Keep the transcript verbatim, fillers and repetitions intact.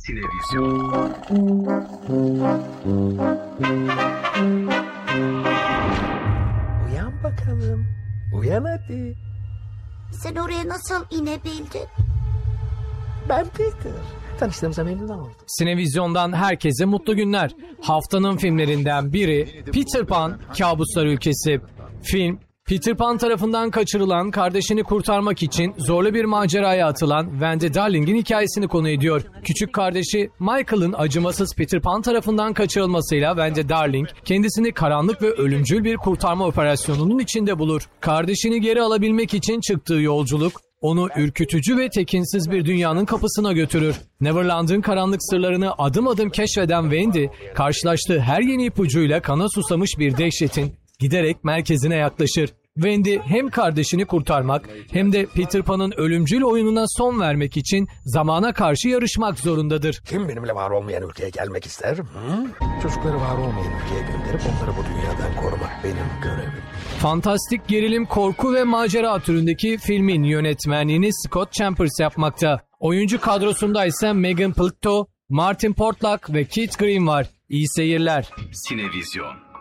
Sinevizyon. Uyan bakalım. Uyan hadi. Sen oraya nasıl inebildin? Ben Peter. Tanıştığımıza memnun oldum. Sinevizyon'dan herkese mutlu günler. Haftanın filmlerinden biri Peter Pan, Kabuslar Ülkesi. Film, Peter Pan tarafından kaçırılan, kardeşini kurtarmak için zorlu bir maceraya atılan Wendy Darling'in hikayesini konu ediyor. Küçük kardeşi Michael'ın acımasız Peter Pan tarafından kaçırılmasıyla Wendy Darling kendisini karanlık ve ölümcül bir kurtarma operasyonunun içinde bulur. Kardeşini geri alabilmek için çıktığı yolculuk onu ürkütücü ve tekinsiz bir dünyanın kapısına götürür. Neverland'ın karanlık sırlarını adım adım keşfeden Wendy, karşılaştığı her yeni ipucuyla kana susamış bir dehşetin giderek merkezine yaklaşır. Wendy hem kardeşini kurtarmak hem de Peter Pan'ın ölümcül oyununa son vermek için zamana karşı yarışmak zorundadır. Kim benimle var olmayan ülkeye gelmek ister? Hı? Çocukları var olmayan ülkeye gönderip onları bu dünyadan korumak benim görevim. Fantastik gerilim, korku ve macera türündeki filmin yönetmenliğini Scott Chambers yapmakta. Oyuncu kadrosunda ise Megan Pluto, Martin Portlock ve Keith Green var. İyi seyirler. Sinevizyon.